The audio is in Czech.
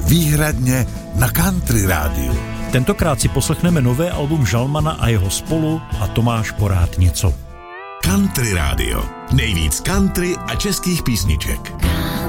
výhradně na Country rádiu. Tentokrát si poslechneme nové album Žalmana a jeho spolu a Tomáš Porád něco. Country rádio. Nejvíc country a českých písniček.